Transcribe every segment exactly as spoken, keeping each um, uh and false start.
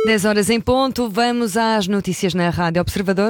dez horas em ponto, vamos às notícias na Rádio Observador.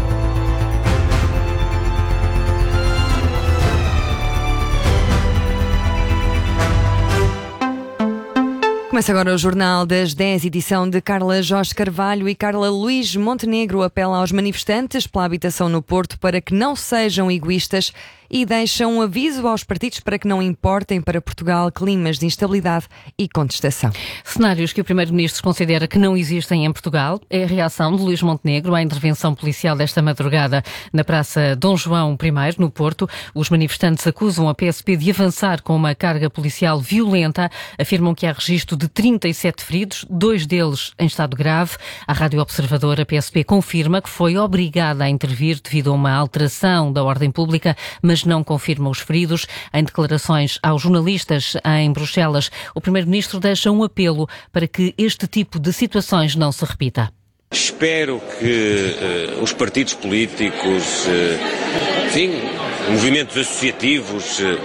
Começa agora o Jornal das dez, edição de Carla Jorge Carvalho e Carla Luís Montenegro apela aos manifestantes pela habitação no Porto para que não sejam egoístas e deixam um aviso aos partidos para que não importem para Portugal climas de instabilidade e contestação. Cenários que o Primeiro-Ministro considera que não existem em Portugal é a reação de Luís Montenegro à intervenção policial desta madrugada na Praça Dom João I, no Porto. Os manifestantes acusam a P S P de avançar com uma carga policial violenta, afirmam que há registro de trinta e sete feridos, dois deles em estado grave. À Rádio Observador, a P S P confirma que foi obrigada a intervir devido a uma alteração da ordem pública, mas não confirma os feridos. Em declarações aos jornalistas em Bruxelas, o Primeiro-Ministro deixa um apelo para que este tipo de situações não se repita. Espero que uh, os partidos políticos, uh, enfim, movimentos associativos, uh,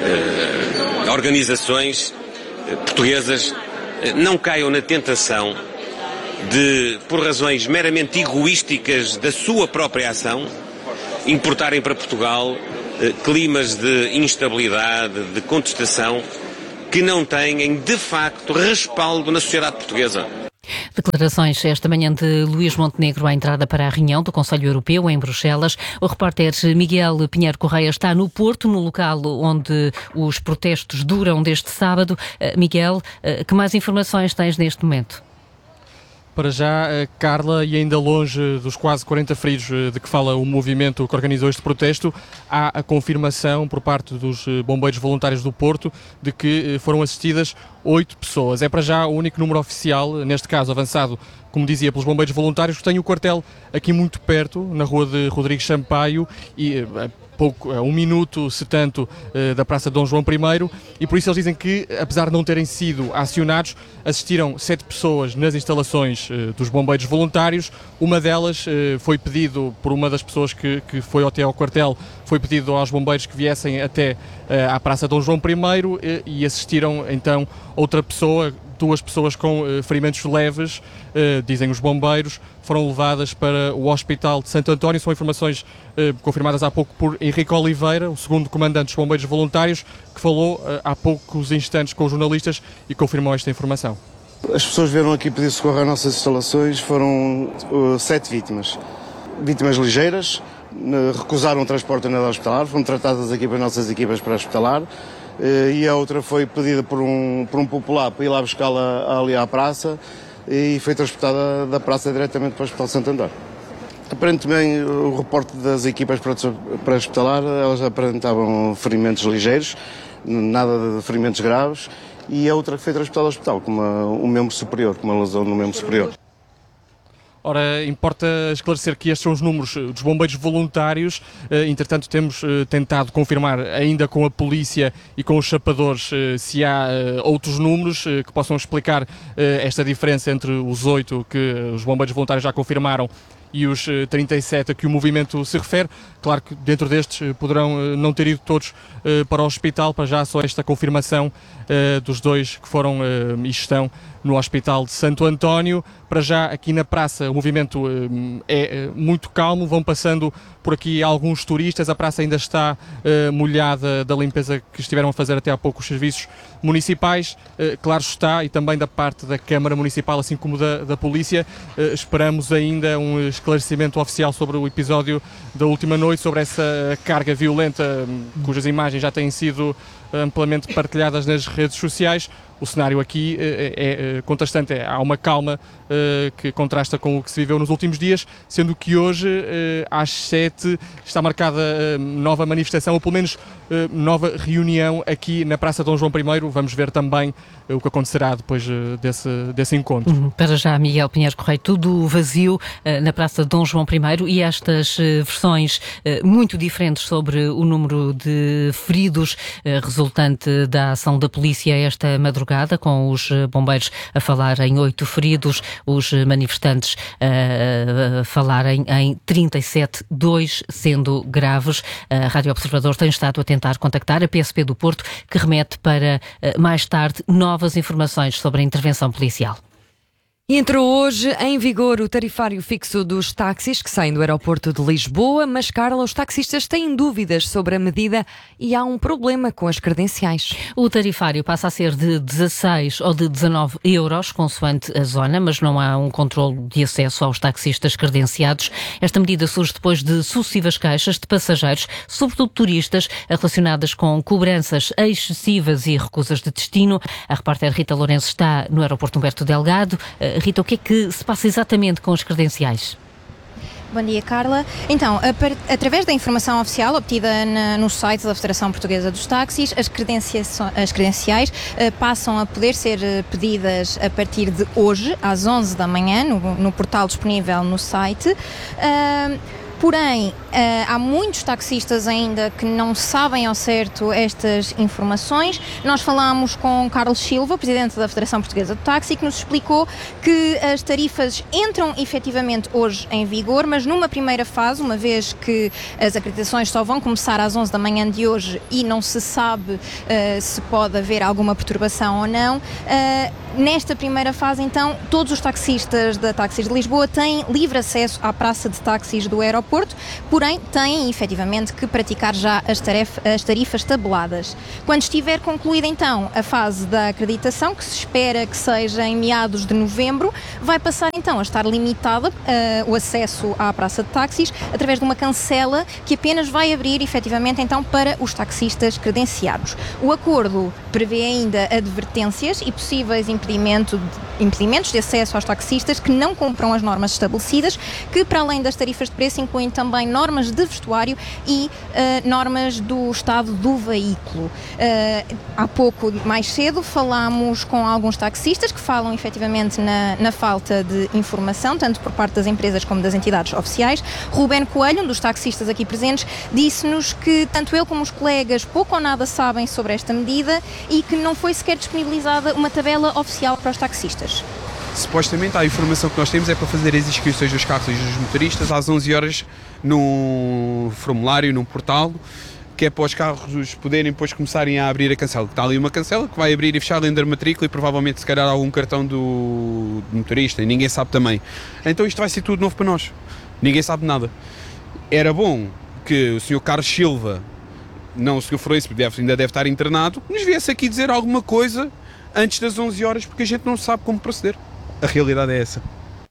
uh, organizações uh, portuguesas uh, não caiam na tentação de, por razões meramente egoísticas da sua própria ação, importarem para Portugal climas de instabilidade, de contestação, que não têm, de facto, respaldo na sociedade portuguesa. Declarações esta manhã de Luís Montenegro à entrada para a reunião do Conselho Europeu em Bruxelas. O repórter Miguel Pinheiro Correia está no Porto, no local onde os protestos duram desde sábado. Miguel, que mais informações tens neste momento? Para já, Carla, e ainda longe dos quase quarenta feridos de que fala o movimento que organizou este protesto, há a confirmação por parte dos bombeiros voluntários do Porto de que foram assistidas oito pessoas. É para já o único número oficial, neste caso avançado, como dizia, pelos bombeiros voluntários, que tem o quartel aqui muito perto, na rua de Rodrigues Sampaio, e pouco, um minuto, se tanto, da Praça Dom João I, e por isso eles dizem que, apesar de não terem sido acionados, assistiram sete pessoas nas instalações dos bombeiros voluntários. Uma delas foi pedido por uma das pessoas que, que foi até ao quartel, foi pedido aos bombeiros que viessem até à Praça Dom João I e assistiram então outra pessoa. Duas pessoas com uh, ferimentos leves, uh, dizem os bombeiros, foram levadas para o Hospital de Santo António. São informações uh, confirmadas há pouco por Henrique Oliveira, o segundo comandante dos bombeiros voluntários, que falou uh, há poucos instantes com os jornalistas e confirmou esta informação. As pessoas vieram aqui pedir socorro às nossas instalações, foram uh, sete vítimas. Vítimas ligeiras, uh, recusaram o transporte na hospitalar, foram tratadas aqui pelas nossas equipas para hospitalar. Uh, e a outra foi pedida por um, por um popular para ir lá buscá-la ali à praça e foi transportada da praça diretamente para o Hospital de Santo António. Aparentemente, o reporte das equipas para, para hospitalar, elas apresentavam ferimentos ligeiros, nada de ferimentos graves, e a outra que foi transportada ao hospital com uma, um membro superior, com uma lesão no membro superior. Ora, importa esclarecer que estes são os números dos bombeiros voluntários. Entretanto, temos tentado confirmar ainda com a polícia e com os chapadores se há outros números que possam explicar esta diferença entre os oito que os bombeiros voluntários já confirmaram e os trinta e sete a que o movimento se refere. Claro que dentro destes poderão não ter ido todos para o hospital, para já só esta confirmação dos dois que foram e estão no Hospital de Santo António. Para já, aqui na praça, o movimento é muito calmo, vão passando por aqui alguns turistas, a praça ainda está molhada da limpeza que estiveram a fazer até há pouco os serviços municipais. Claro está, e também da parte da Câmara Municipal, assim como da, da Polícia, esperamos ainda um esclarecimento oficial sobre o episódio da última noite, sobre essa carga violenta, cujas imagens já têm sido amplamente partilhadas nas redes sociais. O cenário aqui é, é, é contrastante, é, há uma calma uh, que contrasta com o que se viveu nos últimos dias, sendo que hoje, uh, às sete, está marcada uh, nova manifestação, ou pelo menos uh, nova reunião aqui na Praça Dom João I. Vamos ver também uh, o que acontecerá depois uh, desse, desse encontro. Uhum. Para já, Miguel Pinheiro Correia, tudo vazio uh, na Praça Dom João I, e estas uh, versões uh, muito diferentes sobre o número de feridos uh, resultante da ação da polícia esta madrugada, com os bombeiros a falar em oito feridos, os manifestantes a falarem em trinta e sete, dois sendo graves. A Rádio Observador tem estado a tentar contactar a P S P do Porto, que remete para mais tarde novas informações sobre a intervenção policial. E entrou hoje em vigor o tarifário fixo dos táxis que saem do aeroporto de Lisboa, mas, Carla, os taxistas têm dúvidas sobre a medida e há um problema com as credenciais. O tarifário passa a ser de dezasseis ou de dezanove euros, consoante a zona, mas não há um controle de acesso aos taxistas credenciados. Esta medida surge depois de sucessivas queixas de passageiros, sobretudo turistas, relacionadas com cobranças excessivas e recusas de destino. A repórter Rita Lourenço está no aeroporto Humberto Delgado. Rita, o que é que se passa exatamente com os credenciais? Bom dia, Carla. Então, a par... através da informação oficial obtida na... no site da Federação Portuguesa dos Táxis, as, credencia... as credenciais uh, passam a poder ser uh, pedidas a partir de hoje, às onze da manhã, no, no portal disponível no site. Uh... Porém, uh, há muitos taxistas ainda que não sabem ao certo estas informações. Nós falámos com Carlos Silva, presidente da Federação Portuguesa do Táxi, que nos explicou que as tarifas entram efetivamente hoje em vigor, mas numa primeira fase, uma vez que as acreditações só vão começar às onze da manhã de hoje e não se sabe uh, se pode haver alguma perturbação ou não, uh, nesta primeira fase, então, todos os taxistas da Táxis de Lisboa têm livre acesso à praça de táxis do aeroporto, porém têm efetivamente que praticar já as, tarefa, as tarifas tabeladas. Quando estiver concluída então a fase da acreditação, que se espera que seja em meados de novembro, vai passar então a estar limitada uh, o acesso à praça de táxis através de uma cancela que apenas vai abrir efetivamente então para os taxistas credenciados. O acordo prevê ainda advertências e possíveis impedimento de, impedimentos de acesso aos taxistas que não cumpram as normas estabelecidas, que para além das tarifas de preço incluem também normas de vestuário e uh, normas do estado do veículo. Uh, há pouco, mais cedo, falámos com alguns taxistas que falam efetivamente na, na falta de informação, tanto por parte das empresas como das entidades oficiais. Rubén Coelho, um dos taxistas aqui presentes, disse-nos que tanto ele como os colegas pouco ou nada sabem sobre esta medida e que não foi sequer disponibilizada uma tabela oficial para os taxistas. Supostamente a informação que nós temos é para fazer as inscrições dos carros e dos motoristas às onze horas num formulário, num portal, que é para os carros poderem depois começarem a abrir a cancela. Está ali uma cancela que vai abrir e fechar além da matrícula e provavelmente se calhar algum cartão do, do motorista e ninguém sabe também. Então isto vai ser tudo novo para nós. Ninguém sabe nada. Era bom que o senhor Carlos Silva, não o senhor Florencio, ainda deve estar internado, nos viesse aqui dizer alguma coisa antes das onze horas, porque a gente não sabe como proceder. A realidade é essa.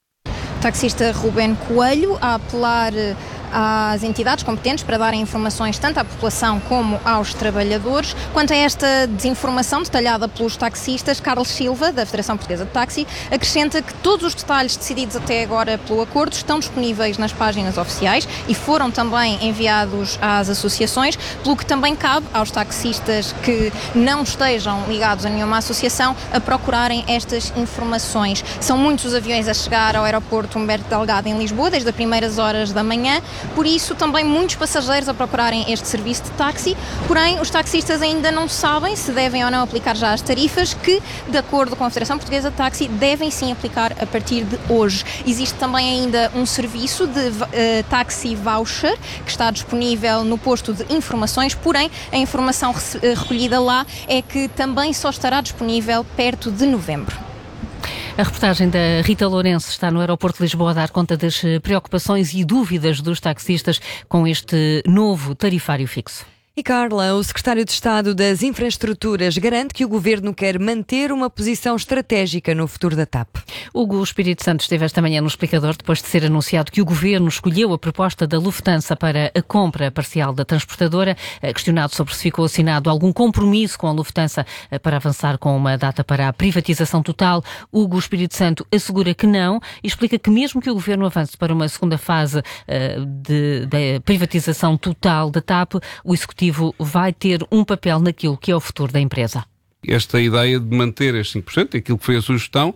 Taxista Rubén Coelho a apelar às entidades competentes para darem informações tanto à população como aos trabalhadores. Quanto a esta desinformação detalhada pelos taxistas, Carlos Silva, da Federação Portuguesa de Táxi, acrescenta que todos os detalhes decididos até agora pelo acordo estão disponíveis nas páginas oficiais e foram também enviados às associações, pelo que também cabe aos taxistas que não estejam ligados a nenhuma associação a procurarem estas informações. São muitos os aviões a chegar ao aeroporto Humberto Delgado em Lisboa desde as primeiras horas da manhã. Por isso, também muitos passageiros a procurarem este serviço de táxi, porém os taxistas ainda não sabem se devem ou não aplicar já as tarifas que, de acordo com a Federação Portuguesa de Táxi, devem sim aplicar a partir de hoje. Existe também ainda um serviço de uh, táxi voucher que está disponível no posto de informações, porém a informação recolhida lá é que também só estará disponível perto de novembro. A reportagem da Rita Lourenço está no aeroporto de Lisboa a dar conta das preocupações e dúvidas dos taxistas com este novo tarifário fixo. E Carla, o secretário de Estado das Infraestruturas garante que o governo quer manter uma posição estratégica no futuro da T A P. Hugo Espírito Santo esteve esta manhã no explicador depois de ser anunciado que o governo escolheu a proposta da Lufthansa para a compra parcial da transportadora. Questionado sobre se ficou assinado algum compromisso com a Lufthansa para avançar com uma data para a privatização total, Hugo Espírito Santo assegura que não e explica que mesmo que o governo avance para uma segunda fase de, de privatização total da T A P, o executivo vai ter um papel naquilo que é o futuro da empresa. Esta ideia de manter este cinco por cento, aquilo que foi a sugestão,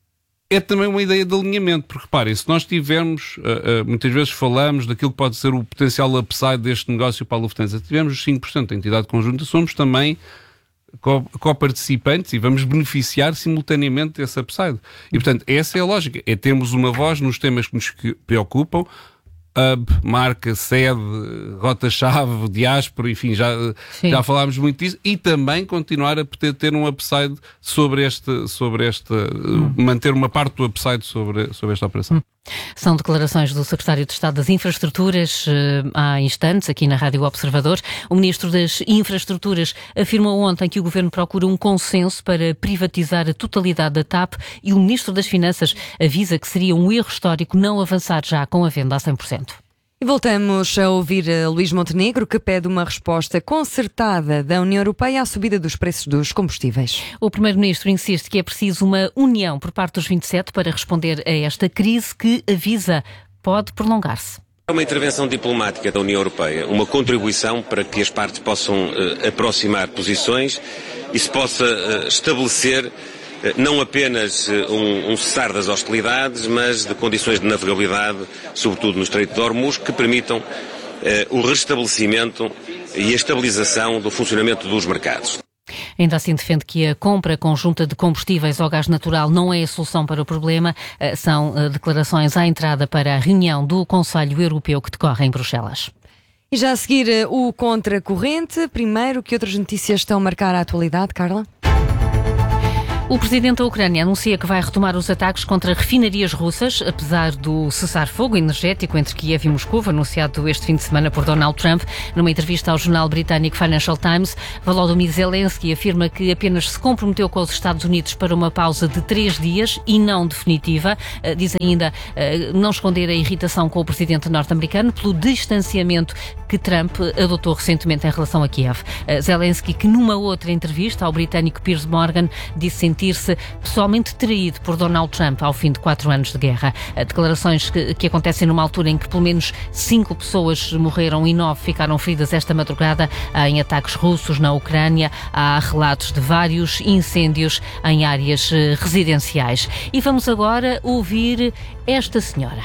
é também uma ideia de alinhamento, porque reparem, se nós tivermos, uh, uh, muitas vezes falamos daquilo que pode ser o potencial upside deste negócio para a Lufthansa, tivermos os cinco por cento da entidade conjunta, somos também co-participantes e vamos beneficiar simultaneamente desse upside. E, portanto, essa é a lógica, é termos uma voz nos temas que nos preocupam, hub, marca, sede, rota-chave, diáspora, enfim, já, já falámos muito disso, e também continuar a poder ter um upside sobre este, sobre este hum. manter uma parte do upside sobre, sobre esta operação. Hum. São declarações do Secretário de Estado das Infraestruturas há instantes, aqui na Rádio Observador. O Ministro das Infraestruturas afirmou ontem que o Governo procura um consenso para privatizar a totalidade da T A P e o Ministro das Finanças avisa que seria um erro histórico não avançar já com a venda a cem por cento. E voltamos a ouvir Luís Montenegro, que pede uma resposta concertada da União Europeia à subida dos preços dos combustíveis. O Primeiro-Ministro insiste que é preciso uma união por parte dos vinte e sete para responder a esta crise que, avisa, pode prolongar-se. Uma intervenção diplomática da União Europeia, uma contribuição para que as partes possam uh, aproximar posições e se possa uh, estabelecer não apenas um, um cessar das hostilidades, mas de condições de navegabilidade, sobretudo no Estreito de Hormuz, que permitam eh, o restabelecimento e a estabilização do funcionamento dos mercados. Ainda assim defende que a compra conjunta de combustíveis ao gás natural não é a solução para o problema. São declarações à entrada para a reunião do Conselho Europeu que decorre em Bruxelas. E já a seguir o contracorrente. Primeiro, que outras notícias estão a marcar a atualidade, Carla? O presidente da Ucrânia anuncia que vai retomar os ataques contra refinarias russas, apesar do cessar-fogo energético entre Kiev e Moscou, anunciado este fim de semana por Donald Trump. Numa entrevista ao jornal britânico Financial Times, Volodymyr Zelensky afirma que apenas se comprometeu com os Estados Unidos para uma pausa de três dias e não definitiva. Diz ainda não esconder a irritação com o presidente norte-americano pelo distanciamento que Trump adotou recentemente em relação a Kiev. Zelensky, que numa outra entrevista ao britânico Piers Morgan, disse sentir-se pessoalmente traído por Donald Trump ao fim de quatro anos de guerra. Declarações que, que acontecem numa altura em que pelo menos cinco pessoas morreram e nove ficaram feridas esta madrugada em ataques russos na Ucrânia. Há relatos de vários incêndios em áreas residenciais. E vamos agora ouvir esta senhora.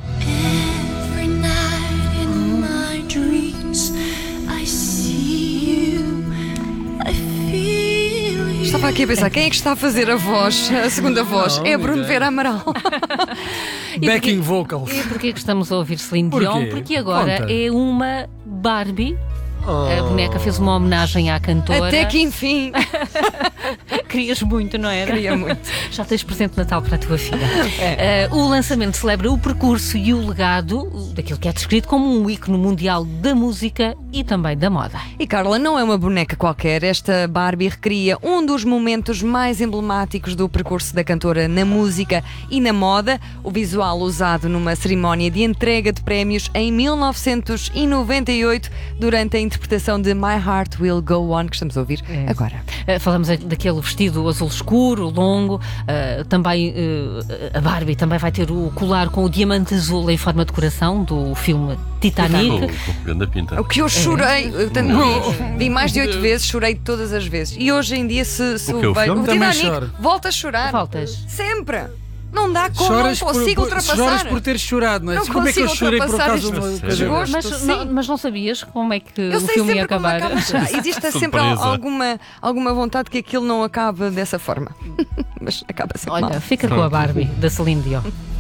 Estava aqui a pensar, quem é que está a fazer a voz, a segunda voz? Não, é Bruno ideia. Vera Amaral. Backing vocals. E porquê que estamos a ouvir Celine Dion? Porque agora Conta. é uma Barbie. Oh. A boneca fez uma homenagem à cantora. Até que enfim. Querias muito, não era? Queria muito. Já tens presente de Natal para a tua filha. É. Uh, o lançamento celebra o percurso e o legado daquilo que é descrito como um ícone mundial da música e também da moda. E Carla, não é uma boneca qualquer. Esta Barbie recria um dos momentos mais emblemáticos do percurso da cantora na música e na moda. O visual usado numa cerimónia de entrega de prémios em mil novecentos e noventa e oito durante a interpretação de My Heart Will Go On, que estamos a ouvir é. agora. Uh, falamos daquele vestido azul escuro, longo. Uh, também uh, a Barbie também vai ter o colar com o diamante azul em forma de coração do filme Titanic. Pinta. O que eu chorei, eu tanto vi, vi mais de oito vezes, chorei todas as vezes. E hoje em dia se, se o, o, bem, o Titanic volta a chorar. Voltas. Sempre. Não dá como, choras não consigo por, ultrapassar. Choras por ter chorado, não é? Não como é que eu chorei por causa de uma desgosto, mas, não, mas não sabias como é que eu o filme ia acabar? Acaba Existe sempre alguma, alguma vontade que aquilo não acabe dessa forma. Mas acaba sempre Olha, mal. Fica com a Barbie da Celine Dion.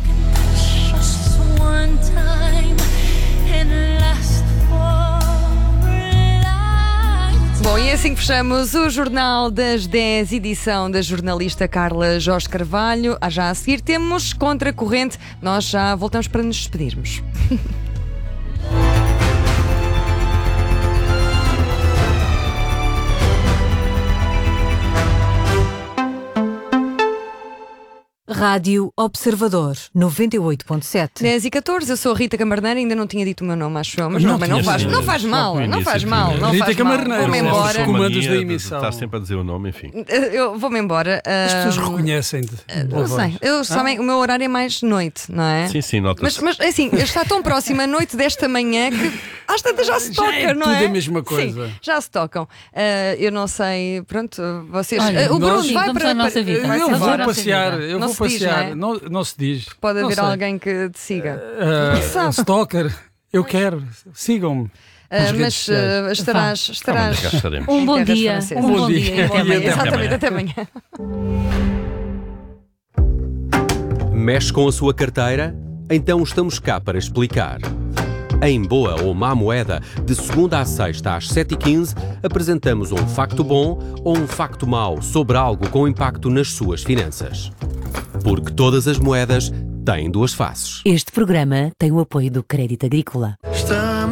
Bom, e assim fechamos o Jornal das dez, edição da jornalista Carla Jorge Carvalho. Ah, já a seguir temos Contracorrente. Nós já voltamos para nos despedirmos. Rádio Observador, noventa e oito ponto sete. dez e catorze, eu sou a Rita Camarneiro, ainda não tinha dito o meu nome, acho eu, mas não, não, mas não, faz, não faz mal, não faz mal, não Rita faz Camarneiro, vou-me embora. Os comandos da emissão. Está sempre a dizer o nome, enfim. Eu vou-me embora. As pessoas uh, reconhecem-te. Uh, não sei, eu ah? sabem, o meu horário é mais noite, não é? Sim, sim, nota-se. Mas, mas assim, está tão próximo a noite desta manhã que às tantas já se toca, já é não é? Tudo a mesma coisa. Sim, já se tocam. Uh, eu não sei, pronto, vocês. Olha, uh, o Bruno nós, vai para a nossa vida. Eu vou vou passear, eu não vou passear. Diz, não, é? não, não se diz. Pode não haver sei. alguém que te siga. Uh, uh, stalker, eu quero. Sigam-me. Uh, mas uh, estarás. estarás um bom dia. Um bom dia. Até amanhã. Exatamente, até amanhã. Mexe com a sua carteira? Então estamos cá para explicar. Em Boa ou Má Moeda, de segunda à sexta às sete e quinze, apresentamos um facto bom ou um facto mau sobre algo com impacto nas suas finanças. Porque todas as moedas têm duas faces. Este programa tem o apoio do Crédito Agrícola. Estamos